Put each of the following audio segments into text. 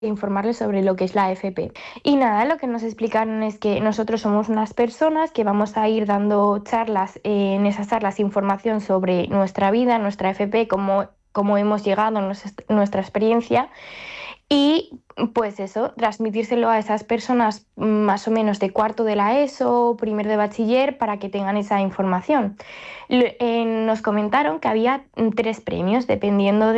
informarles sobre lo que es la AFP. Y nada, lo que nos explicaron es que nosotros somos unas personas que vamos a ir dando charlas, en esas charlas información sobre nuestra vida, nuestra AFP, cómo hemos llegado, nuestra experiencia y pues eso, transmitírselo a esas personas más o menos de cuarto de la ESO, primero de bachiller, para que tengan esa información. Nos comentaron que había 3 premios dependiendo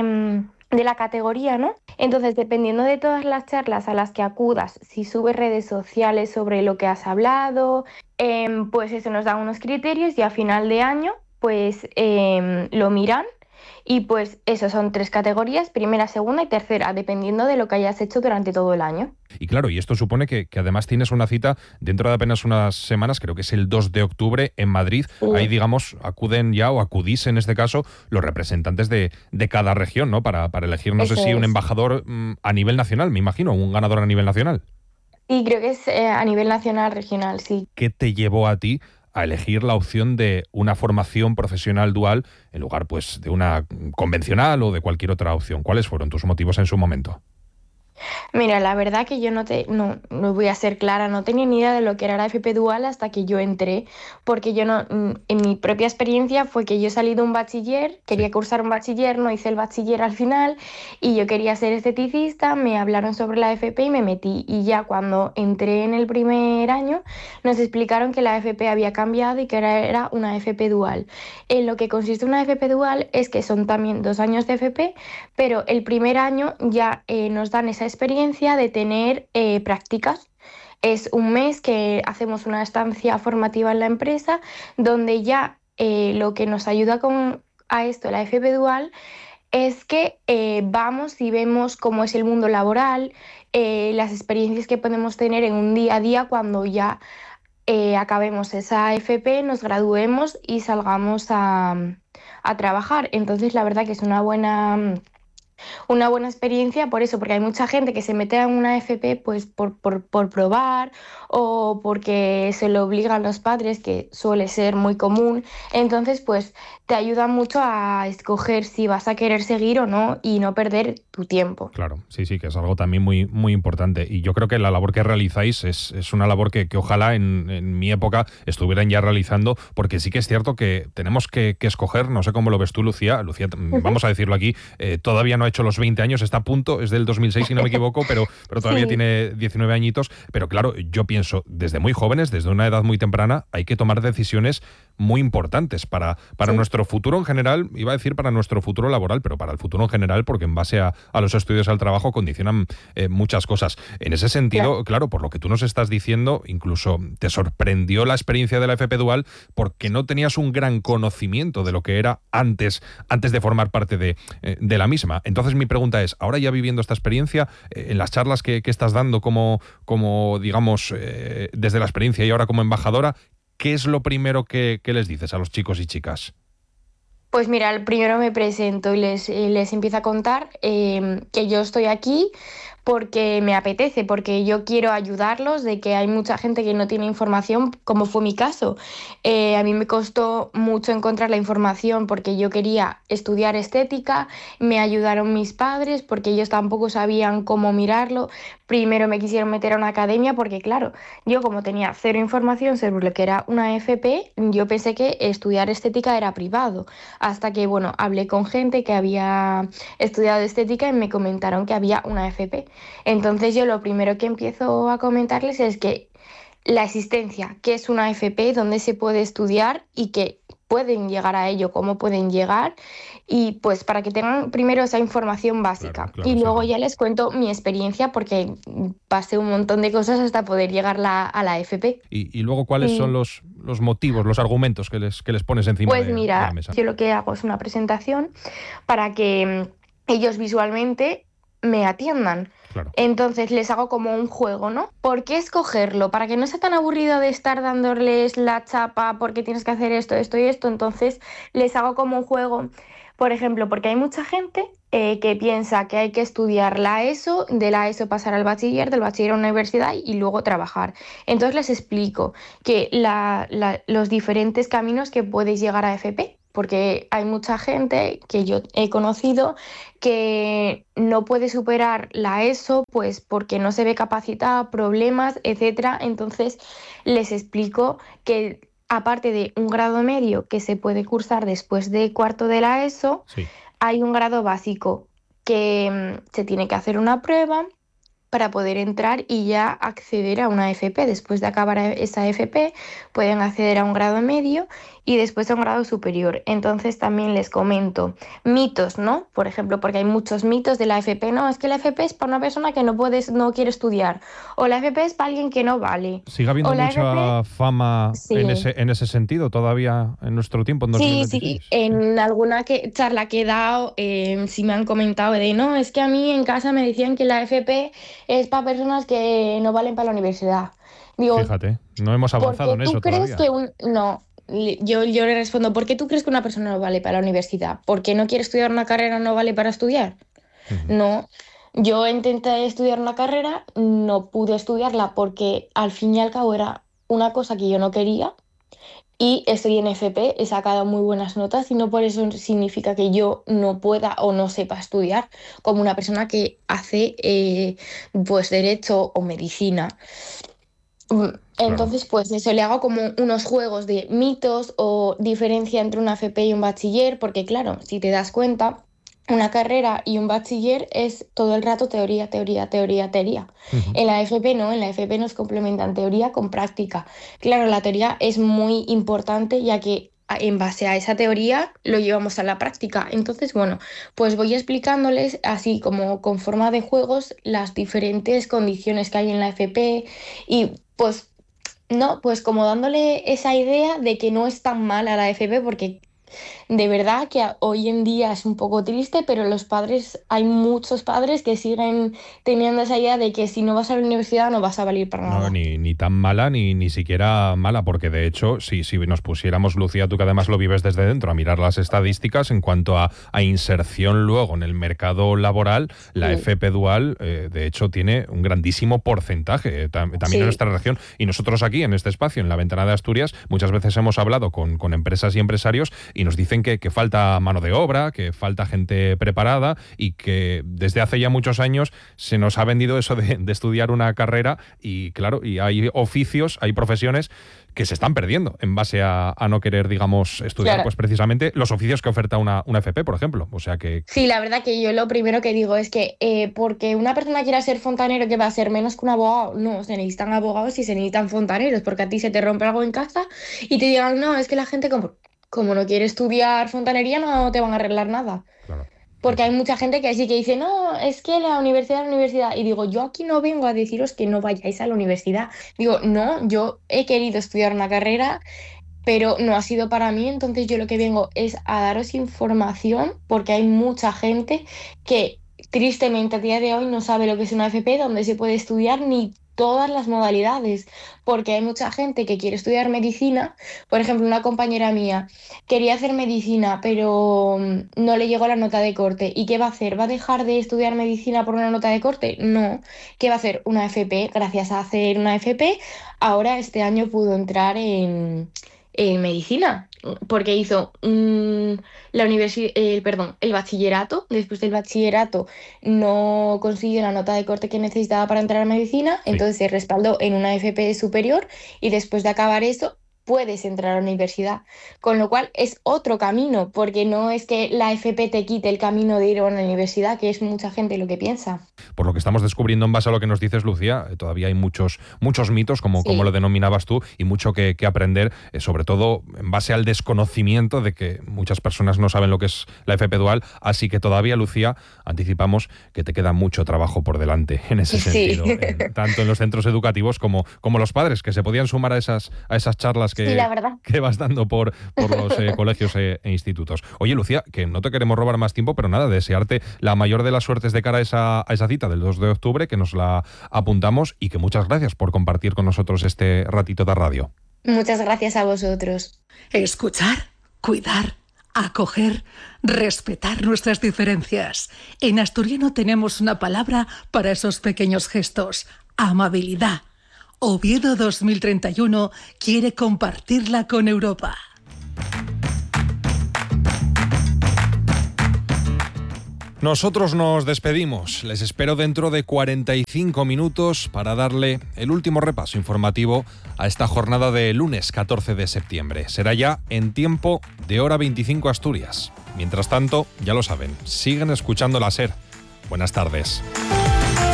de la categoría, ¿no? Entonces, dependiendo de todas las charlas a las que acudas, si subes redes sociales sobre lo que has hablado, pues eso nos da unos criterios y a final de año, pues lo miran y pues eso son 3 categorías, primera, segunda y tercera, dependiendo de lo que hayas hecho durante todo el año. Y claro, y esto supone que además tienes una cita dentro de apenas unas semanas, creo que es el 2 de octubre en Madrid. Ahí, Sí. digamos, acuden ya o acudís en este caso los representantes de cada región, ¿no? Para elegir, no sé Eso si un es. embajador a nivel nacional, me imagino, un ganador a nivel nacional. Y creo que es a nivel nacional, regional, sí. ¿Qué te llevó a ti a elegir la opción de una formación profesional dual en lugar, pues, de una convencional o de cualquier otra opción? ¿Cuáles fueron tus motivos en su momento? Mira, la verdad que yo no voy a ser clara, no tenía ni idea de lo que era la FP Dual hasta que yo entré, porque yo no, en mi propia experiencia fue que yo salí de un bachiller, Sí. quería cursar un bachiller, no hice el bachiller al final y yo quería ser esteticista, me hablaron sobre la FP y me metí y ya cuando entré en el primer año nos explicaron que la FP había cambiado y que era una FP Dual. En lo que consiste una FP Dual es que son también 2 años de FP, pero el primer año ya nos dan esa experiencia de tener prácticas. Es un mes que hacemos una estancia formativa en la empresa donde ya lo que nos ayuda a esto, la FP Dual, es que vamos y vemos cómo es el mundo laboral, las experiencias que podemos tener en un día a día cuando ya acabemos esa FP, nos graduemos y salgamos a trabajar. Entonces, la verdad que es una buena experiencia por eso, porque hay mucha gente que se mete en una FP pues por probar o porque se lo obligan los padres, que suele ser muy común. Entonces, pues te ayuda mucho a escoger si vas a querer seguir o no y no perder tu tiempo. Claro, sí, sí, que es algo también muy, muy importante. Y yo creo que la labor que realizáis es una labor que ojalá en mi época estuvieran ya realizando, porque sí que es cierto que tenemos que escoger, no sé cómo lo ves tú, Lucía. Lucía, vamos a decirlo aquí, todavía no ha hecho los 20 años, está a punto, es del 2006 si no me equivoco, pero todavía Sí, tiene 19 añitos. Pero claro, yo pienso, desde muy jóvenes, desde una edad muy temprana, hay que tomar decisiones muy importantes para sí, nuestro futuro en general, iba a decir para nuestro futuro laboral, pero para el futuro en general, porque en base a los estudios al trabajo condicionan muchas cosas. En ese claro. sentido, claro, por lo que tú nos estás diciendo, incluso te sorprendió la experiencia de la FP Dual porque no tenías un gran conocimiento de lo que era antes de formar parte de la misma. Entonces mi pregunta es, ahora ya viviendo esta experiencia, en las charlas que estás dando como digamos, desde la experiencia y ahora como embajadora, ¿qué es lo primero que les dices a los chicos y chicas? Pues mira, el primero me presento y les empiezo a contar que yo estoy aquí porque me apetece, porque yo quiero ayudarlos, de que hay mucha gente que no tiene información, como fue mi caso. A mí me costó mucho encontrar la información porque yo quería estudiar estética, me ayudaron mis padres porque ellos tampoco sabían cómo mirarlo. Primero me quisieron meter a una academia porque, claro, yo como tenía cero información sobre lo que era una FP, yo pensé que estudiar estética era privado hasta que, bueno, hablé con gente que había estudiado estética y me comentaron que había una FP. Entonces yo lo primero que empiezo a comentarles es que la existencia, qué es una FP, dónde se puede estudiar y que pueden llegar a ello, cómo pueden llegar y pues para que tengan primero esa información Claro, básica y claro, sí, luego sí. ya les cuento mi experiencia porque pasé un montón de cosas hasta poder llegar a la FP. Y luego, ¿cuáles son Y los motivos, los argumentos que les pones encima pues de la mira, mesa? yo lo que hago es una presentación para que ellos visualmente me atiendan. Claro. Entonces les hago como un juego, ¿no? ¿Por qué escogerlo? Para que no sea tan aburrido de estar dándoles la chapa porque tienes que hacer esto, esto y esto. Entonces les hago como un juego. Por ejemplo, porque hay mucha gente que piensa que hay que estudiar la ESO, de la ESO pasar al bachiller, del bachiller a una universidad y luego trabajar. Entonces les explico que los diferentes caminos que podéis llegar a FP. porque hay mucha gente que yo he conocido que no puede superar la ESO, pues porque no se ve capacitada, problemas, etcétera. Entonces les explico que aparte de un grado medio que se puede cursar después de cuarto de la ESO, Sí. hay un grado básico que se tiene que hacer una prueba para poder entrar y ya acceder a una FP. Después de acabar esa FP, pueden acceder a un grado medio y después a un grado superior. Entonces también les comento mitos, ¿no? Por ejemplo, porque hay muchos mitos de la FP. No, es que la FP es para una persona que no quiere estudiar. O la FP es para alguien que no vale. ¿Sigue habiendo O la FP, mucha fama sí. en ese sentido todavía en nuestro tiempo, en Sí, 2026? sí, Sí. en alguna charla que he dado, sí me han comentado de no, es que a mí en casa me decían que la FP es para personas que no valen para la universidad. Digo, Fíjate, no hemos ¿por avanzado qué en tú eso crees todavía. que un... No, yo le respondo, ¿por qué tú crees que una persona no vale para la universidad? ¿Porque no quiere estudiar una carrera no vale para estudiar? Ujú. No, yo intenté estudiar una carrera, no pude estudiarla porque al fin y al cabo era una cosa que yo no quería y estoy en FP, he sacado muy buenas notas y no por eso significa que yo no pueda o no sepa estudiar como una persona que hace pues derecho o medicina. Claro. Entonces, pues eso, le hago como unos juegos de mitos o diferencia entre una FP y un bachiller, porque claro, si te das cuenta, una carrera y un bachiller es todo el rato teoría, teoría, teoría, teoría. Ujú. En la FP no, en la FP nos complementan teoría con práctica. Claro, la teoría es muy importante ya que en base a esa teoría lo llevamos a la práctica. Entonces, bueno, pues voy explicándoles así como con forma de juegos las diferentes condiciones que hay en la FP y pues no, pues como dándole esa idea de que no es tan mala la FP, porque de verdad que hoy en día es un poco triste, pero los padres, hay muchos padres que siguen teniendo esa idea de que si no vas a la universidad no vas a valer para No, nada. ni tan mala, ni siquiera mala, porque de hecho, si nos pusiéramos, Lucía, tú que además lo vives desde dentro, a mirar las estadísticas en cuanto a inserción luego en el mercado laboral, la Sí, FP Dual, de hecho, tiene un grandísimo porcentaje, también en sí, nuestra región. Y nosotros aquí, en este espacio, en la Ventana de Asturias, muchas veces hemos hablado con empresas y empresarios y nos dicen que falta mano de obra, que falta gente preparada y que desde hace ya muchos años se nos ha vendido eso de estudiar una carrera y claro, y hay oficios, hay profesiones que se están perdiendo en base a no querer, digamos, estudiar claro. pues precisamente los oficios que oferta una FP, por ejemplo. O sea que Sí, la verdad que yo lo primero que digo es que porque una persona quiera ser fontanero, que va a ser menos que un abogado, no, se necesitan abogados y se necesitan fontaneros, porque a ti se te rompe algo en casa y te digan, no, es que la gente como no quiere estudiar fontanería no te van a arreglar nada. claro, sí, Porque hay sí. mucha gente que sí que dice, no, es que la universidad. Y digo, yo aquí no vengo a deciros que no vayáis a la universidad. Digo, no, yo he querido estudiar una carrera, pero no ha sido para mí. Entonces yo lo que vengo es a daros información, porque hay mucha gente que tristemente a día de hoy no sabe lo que es una FP, donde se puede estudiar ni todas las modalidades, porque hay mucha gente que quiere estudiar medicina. Por ejemplo, una compañera mía quería hacer medicina, pero no le llegó la nota de corte. ¿Y qué va a hacer? ¿Va a dejar de estudiar medicina por una nota de corte? No. ¿Qué va a hacer? Una FP. Gracias a hacer una FP, ahora este año pudo entrar en medicina, porque hizo perdón, el bachillerato. Después del bachillerato no consiguió la nota de corte que necesitaba para entrar a medicina, Sí. entonces se respaldó en una FP superior y después de acabar eso puedes entrar a la universidad. Con lo cual es otro camino, porque no es que la FP te quite el camino de ir a una universidad, que es mucha gente lo que piensa. Por lo que estamos descubriendo en base a lo que nos dices, Lucía, todavía hay muchos mitos, como lo Sí, denominabas tú, y mucho que aprender, sobre todo en base al desconocimiento de que muchas personas no saben lo que es la FP Dual. Así que todavía, Lucía, anticipamos que te queda mucho trabajo por delante en ese sí. sentido, tanto en los centros educativos como los padres, que se podían sumar a esas charlas Sí, la verdad. que vas dando por los colegios e institutos. Oye, Lucía, que no te queremos robar más tiempo, pero nada, desearte la mayor de las suertes de cara a esa cita del 2 de octubre, que nos la apuntamos y que muchas gracias por compartir con nosotros este ratito de radio. Muchas gracias a vosotros. Escuchar, cuidar, acoger, respetar nuestras diferencias. En asturiano tenemos una palabra para esos pequeños gestos: amabilidad. Oviedo 2031 quiere compartirla con Europa. Nosotros nos despedimos. Les espero dentro de 45 minutos para darle el último repaso informativo a esta jornada de lunes 14 de septiembre. Será ya en tiempo de hora 25 Asturias. Mientras tanto, ya lo saben, siguen escuchando la SER. Buenas tardes.